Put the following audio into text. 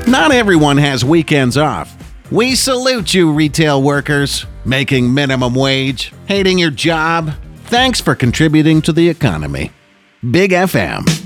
Not everyone has weekends off. We salute you, retail workers, making minimum wage, hating your job. Thanks for contributing to the economy. Big FM.